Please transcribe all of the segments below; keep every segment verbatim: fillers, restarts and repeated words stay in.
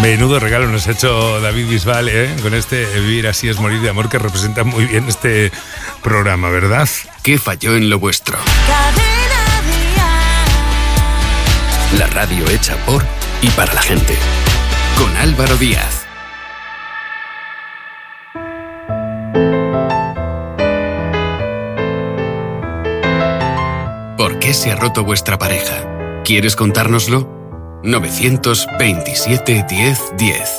Menudo regalo nos ha hecho David Bisbal, ¿eh? Con este Vivir así es morir de amor, que representa muy bien este programa, ¿verdad? ¿Qué falló en lo vuestro? La radio hecha por y para la gente. Con Álvaro Díaz. ¿Por qué se ha roto vuestra pareja? ¿Quieres contárnoslo? nueve veintisiete diez diez.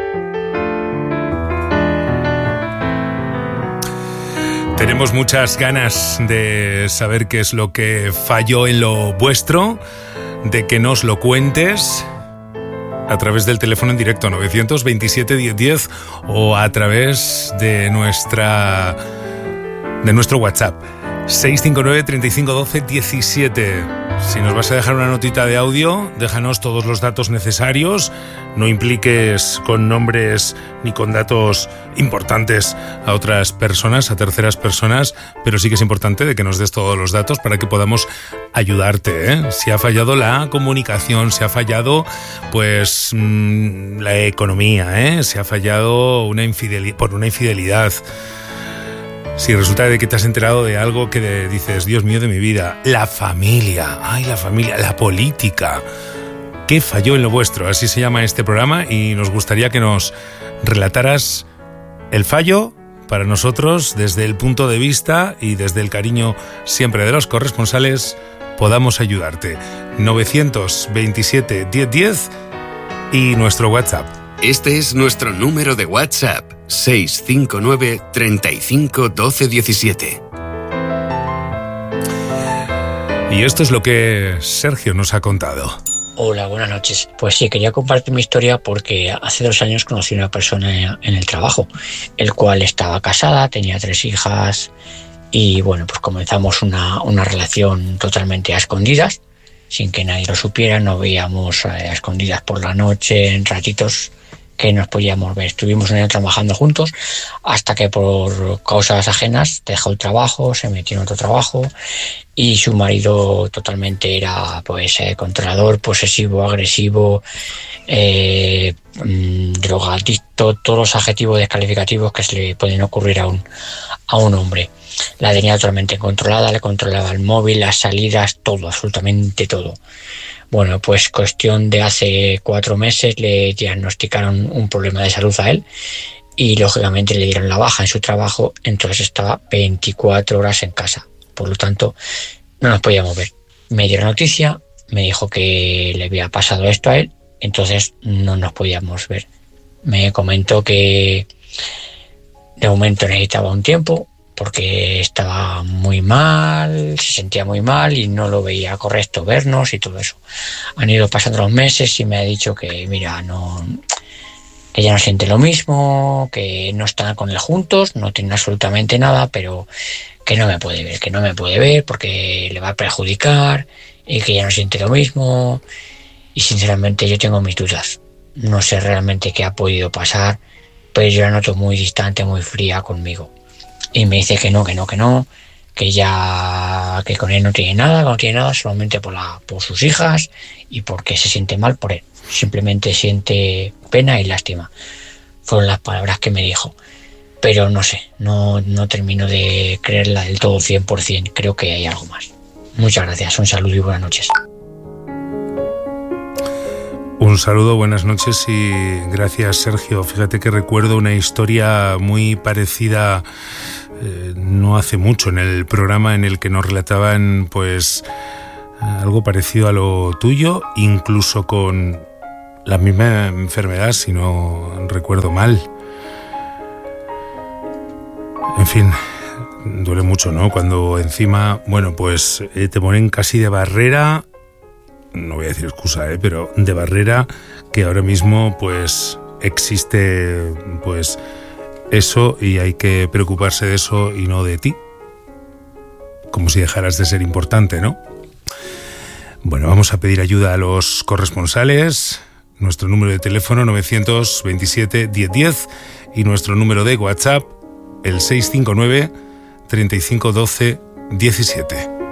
Tenemos muchas ganas de saber qué es lo que falló en lo vuestro, de que nos lo cuentes a través del teléfono en directo nueve veintisiete diez diez o a través de nuestra de nuestro WhatsApp seis cinco nueve, treinta y cinco, doce, diecisiete. Si nos vas a dejar una notita de audio, déjanos todos los datos necesarios. No impliques con nombres ni con datos importantes a otras personas, a terceras personas, pero sí que es importante de que nos des todos los datos para que podamos ayudarte, ¿eh? Si ha fallado la comunicación, si ha fallado pues mmm, la economía, ¿eh? Si ha fallado una infidelidad, por una infidelidad. Si resulta de que te has enterado de algo que de, dices, Dios mío de mi vida, la familia, ay, la familia, la política, ¿qué falló en lo vuestro? Así se llama este programa y nos gustaría que nos relataras el fallo para nosotros desde el punto de vista y desde el cariño siempre de los corresponsales podamos ayudarte. nueve veintisiete diez diez y nuestro WhatsApp. Este es nuestro número de WhatsApp, seis cinco nueve, treinta y cinco, doce, diecisiete. Y esto es lo que Sergio nos ha contado. Hola, buenas noches. Pues sí, quería compartir mi historia porque hace dos años conocí a una persona en el trabajo, el cual estaba casada, tenía tres hijas y bueno, pues comenzamos una, una relación totalmente a escondidas, sin que nadie lo supiera. Nos veíamos a escondidas por la noche, en ratitos que nos podíamos ver. Estuvimos un año trabajando juntos hasta que por causas ajenas dejó el trabajo, se metió en otro trabajo y su marido totalmente era pues eh, controlador, posesivo, agresivo, eh, mmm, drogadicto, todos los adjetivos descalificativos que se le pueden ocurrir a un, a un hombre. La tenía totalmente controlada, le controlaba el móvil, las salidas, todo, absolutamente todo. Bueno, pues cuestión de hace cuatro meses le diagnosticaron un problema de salud a él y lógicamente le dieron la baja en su trabajo, entonces estaba veinticuatro horas en casa. Por lo tanto, no nos podíamos ver. Me dio la noticia, me dijo que le había pasado esto a él, entonces no nos podíamos ver. Me comentó que de momento necesitaba un tiempo porque estaba muy mal, se sentía muy mal y no lo veía correcto vernos y todo eso. Han ido pasando los meses y me ha dicho que, mira, no, que ya no siente lo mismo, que no están con él juntos, no tienen absolutamente nada, pero que no me puede ver, que no me puede ver porque le va a perjudicar y que ya no siente lo mismo. Y sinceramente yo tengo mis dudas. No sé realmente qué ha podido pasar, pero yo la noto muy distante, muy fría conmigo. Y me dice que no, que no, que no, que ya, que con él no tiene nada, que no tiene nada, solamente por la, por sus hijas y porque se siente mal por él. Simplemente siente pena y lástima. Fueron las palabras que me dijo. Pero no sé, no, no termino de creerla del todo cien por ciento. Creo que hay algo más. Muchas gracias, un saludo y buenas noches. Un saludo, buenas noches y gracias, Sergio. Fíjate que recuerdo una historia muy parecida eh, no hace mucho en el programa en el que nos relataban pues algo parecido a lo tuyo, incluso con la misma enfermedad, si no recuerdo mal. En fin, duele mucho, ¿no? Cuando encima, bueno, pues eh, te ponen casi de barrera. No voy a decir excusa, ¿eh? Pero de barrera, que ahora mismo pues existe pues eso y hay que preocuparse de eso y no de ti. Como si dejaras de ser importante, ¿no? Bueno, vamos a pedir ayuda a los corresponsales. Nuestro número de teléfono nueve veintisiete diez diez y nuestro número de WhatsApp el seis cinco nueve, treinta y cinco, doce, diecisiete.